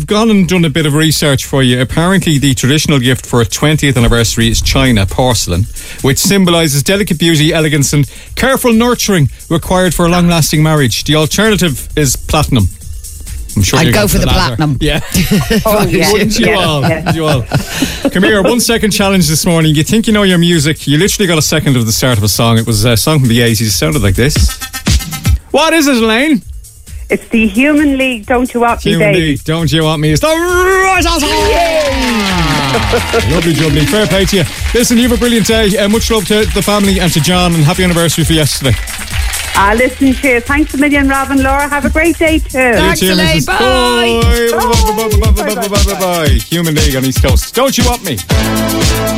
gone and done a bit of research for you. Apparently, the traditional gift for a 20th anniversary is china porcelain, which symbolises delicate beauty, elegance, and careful nurturing required for a long-lasting marriage. The alternative is platinum. I'm sure I'd go for the latter. platinum. Yeah. Wouldn't you yes, all? yes. Wouldn't you all? Come here, 1 second challenge this morning. You think you know your music. You literally got a second of the start of a song. It was a song from the 80s. It sounded like this. What is it, Elaine? It's the Human League, Don't You Want Me Human Day. League, Don't You Want Me? It's the right answer. Lovely jubbly. Fair play to you. Listen, you have a brilliant day. Much love to the family and to John, and happy anniversary for yesterday. Listen, cheers. Thanks a million, Rob and Laura. Have a great day too. Thanks, Elaine. Bye. Bye. Human League on East Coast. Don't You Want Me?